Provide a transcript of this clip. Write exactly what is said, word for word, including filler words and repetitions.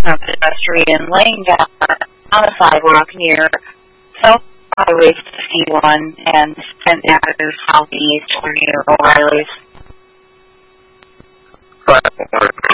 a pedestrian laying down on a sidewalk near South Highway fifty-one and Saint Avenue Southeast or near O'Reilly's.